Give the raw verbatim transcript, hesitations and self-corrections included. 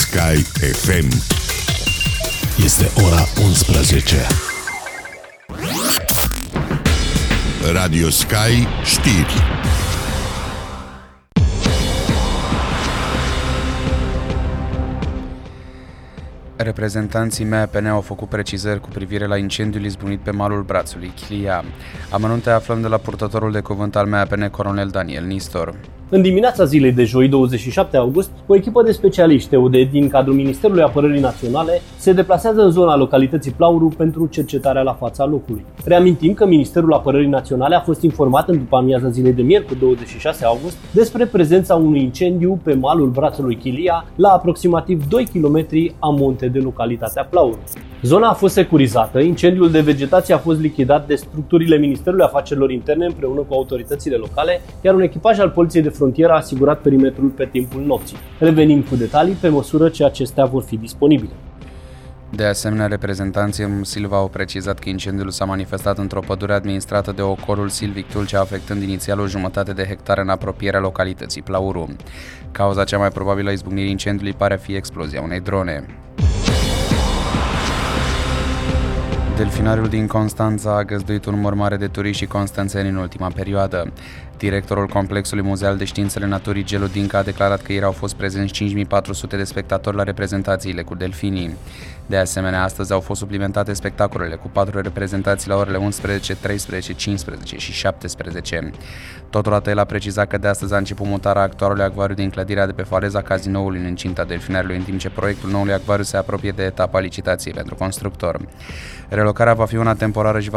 Sky F M. Este ora unsprezece. Radio Sky știri. Reprezentanții M A P N au făcut precizări cu privire la incendiul izbucnit pe malul Brațului, Chilia. Amănunte aflăm de la purtătorul de cuvânt al M A P N, colonel Daniel Nistor. În dimineața zilei de joi, douăzeci și șapte august, o echipă de specialiști E U D din cadrul Ministerului Apărării Naționale se deplasează în zona localității Plauru pentru cercetarea la fața locului. Reamintim că Ministerul Apărării Naționale a fost informat în după amiaza zilei de miercuri, douăzeci și șase august, despre prezența unui incendiu pe malul Brațului Chilia, la aproximativ doi kilometri amonte de localitatea Plauru. Zona a fost securizată, incendiul de vegetație a fost lichidat de structurile Ministerului Afacerilor Interne împreună cu autoritățile locale, iar un echipaj al Poliției de Frontieră a asigurat perimetrul pe timpul nopții. Revenim cu detalii pe măsură ce acestea vor fi disponibile. De asemenea, reprezentanții Silva au precizat că incendiul s-a manifestat într-o pădure administrată de Ocorul Silvic Tulcea, afectând inițial o jumătate de hectare în apropierea localității Plauru. Cauza cea mai probabilă a izbucnirii incendiului pare a fi explozia unei drone. Delfinariul din Constanța a găzduit un număr mare de turiști și constanțeni în ultima perioadă. Directorul Complexului Muzeal de Științele Naturii Gelu Dinca a declarat că ieri au fost prezenți cinci mii patru sute de spectatori la reprezentațiile cu delfinii. De asemenea, astăzi au fost suplimentate spectacolele cu patru reprezentații la orele unsprezece, treisprezece, cincisprezece și șaptesprezece. Totodată el a precizat că de astăzi a început mutarea actualului acvariu din clădirea de pe faleza Cazinoului în incinta delfinariului, în timp ce proiectul noului acvariu se apropie de etapa licitației pentru constructor. Relocarea va fi una temporară și va